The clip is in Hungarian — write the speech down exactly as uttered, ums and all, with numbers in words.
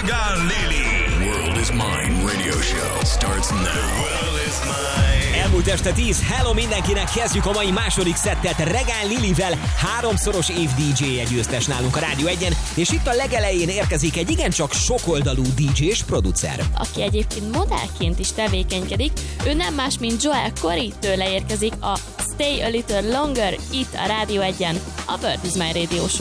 Regál Lili. World is Mine Radio Show starts now. World is mine. Elmúlt este tíz, hello mindenkinek, kezdjük a mai második szettet Regál Lilivel, háromszoros év dé dzsé győztes nálunk a Rádió egyen, és itt a legelején érkezik egy igencsak sokoldalú dé dzsé és producer. Aki egyébként modellként is tevékenykedik, ő nem más, mint Joel Corey, tőle érkezik a Stay a Little Longer itt a Rádió egyen, a World is Mine Radio Show.